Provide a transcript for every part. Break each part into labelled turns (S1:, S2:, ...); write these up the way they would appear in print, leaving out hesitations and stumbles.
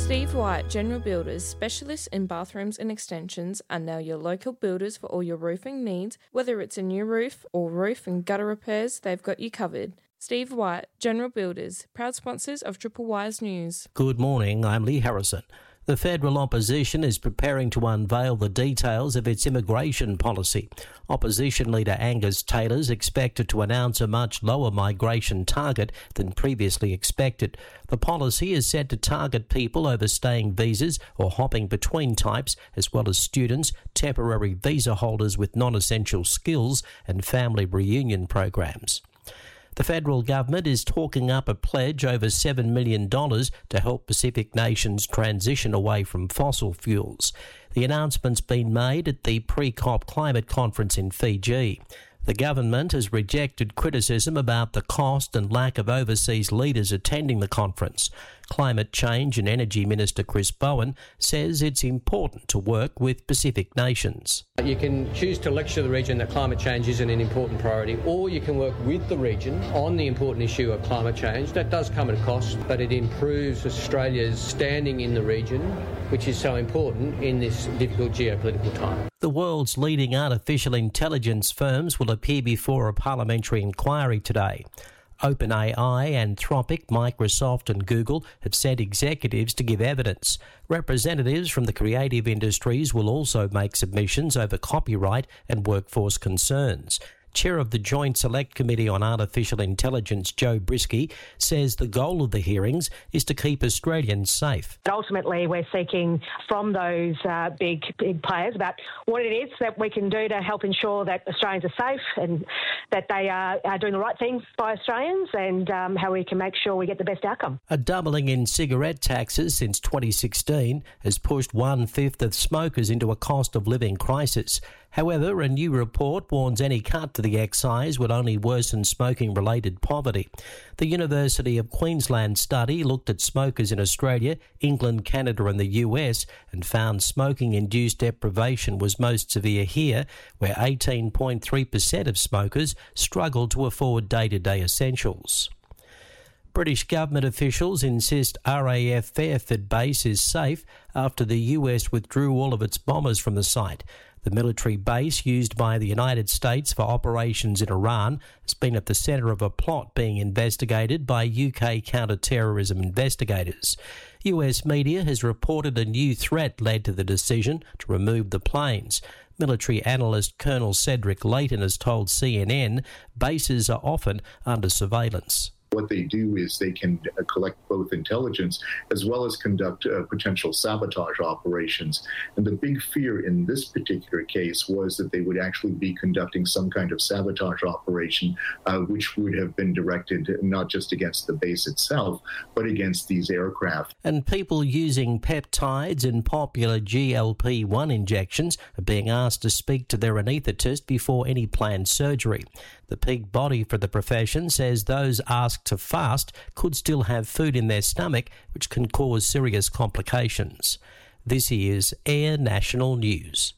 S1: Steve White General Builders, specialists in bathrooms and extensions, are now your local builders for all your roofing needs. Whether it's a new roof or roof and gutter repairs, they've got you covered. Steve White General Builders, proud sponsors of Triple Wise News.
S2: Good morning, I'm Lee Harrison. The federal opposition is preparing to unveil the details of its immigration policy. Opposition leader Angus Taylor is expected to announce a much lower migration target than previously expected. The policy is said to target people overstaying visas or hopping between types, as well as students, temporary visa holders with non-essential skills and family reunion programs. The federal government is talking up a pledge over $7 million to help Pacific nations transition away from fossil fuels. The announcement's been made at the pre-COP climate conference in Fiji. The government has rejected criticism about the cost and lack of overseas leaders attending the conference. Climate Change and Energy Minister Chris Bowen says it's important to work with Pacific nations.
S3: You can choose to lecture the region that climate change isn't an important priority, or you can work with the region on the important issue of climate change. That does come at a cost, but it improves Australia's standing in the region, which is so important in this difficult geopolitical time.
S2: The world's leading artificial intelligence firms will appear before a parliamentary inquiry today. OpenAI, Anthropic, Microsoft and Google have sent executives to give evidence. Representatives from the creative industries will also make submissions over copyright and workforce concerns. Chair of the Joint Select Committee on Artificial Intelligence, Joe Brisky, says the goal of the hearings is to keep Australians safe.
S4: Ultimately, we're seeking from those big players about what it is that we can do to help ensure that Australians are safe and that they are doing the right thing by Australians, and how we can make sure we get the best outcome.
S2: A doubling in cigarette taxes since 2016 has pushed 1/5 of smokers into a cost of living crisis. However, a new report warns any cut to the excise would only worsen smoking-related poverty. The University of Queensland study looked at smokers in Australia, England, Canada and the US and found smoking-induced deprivation was most severe here, where 18.3% of smokers struggled to afford day-to-day essentials. British government officials insist RAF Fairford base is safe after the US withdrew all of its bombers from the site. The military base used by the United States for operations in Iran has been at the centre of a plot being investigated by UK counter-terrorism investigators. US media has reported a new threat led to the decision to remove the planes. Military analyst Colonel Cedric Layton has told CNN bases are often under surveillance.
S5: What they do is they can collect both intelligence as well as conduct potential sabotage operations. And the big fear in this particular case was that they would actually be conducting some kind of sabotage operation, which would have been directed not just against the base itself, but against these aircraft.
S2: And people using peptides and popular GLP-1 injections are being asked to speak to their anaesthetist before any planned surgery. The peak body for the profession says those asked to fast could still have food in their stomach, which can cause serious complications. This is Air National News.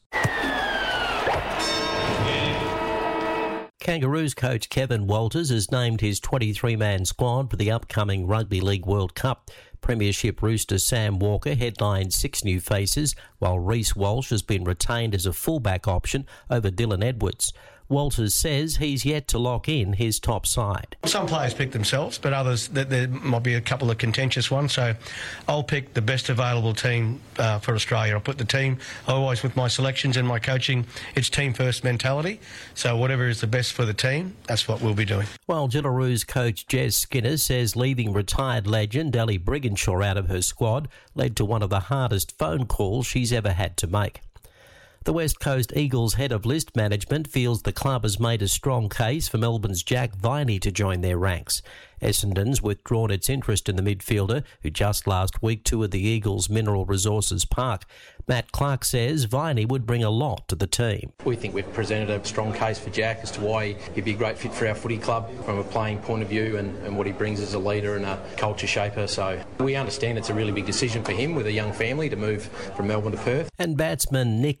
S2: Kangaroos coach Kevin Walters has named his 23-man squad for the upcoming Rugby League World Cup. Premiership rooster Sam Walker headlined 6 new faces, while Reece Walsh has been retained as a fullback option over Dylan Edwards. Walters says he's yet to lock in his top side.
S6: Some players pick themselves, but others, there might be a couple of contentious ones. So I'll pick the best available team for Australia. I'll put the team, always with my selections and my coaching, it's team first mentality. So whatever is the best for the team, that's what we'll be doing.
S2: While Jillaroos coach Jez Skinner says leaving retired legend Ellie Brigginshaw out of her squad led to one of the hardest phone calls she's ever had to make. The West Coast Eagles head of list management feels the club has made a strong case for Melbourne's Jack Viney to join their ranks. Essendon's withdrawn its interest in the midfielder, who just last week toured the Eagles' Mineral Resources Park. Matt Clark says Viney would bring a lot to the team.
S7: We think we've presented a strong case for Jack as to why he'd be a great fit for our footy club from a playing point of view and what he brings as a leader and a culture shaper. So we understand it's a really big decision for him with a young family to move from Melbourne to Perth.
S2: And batsman Nick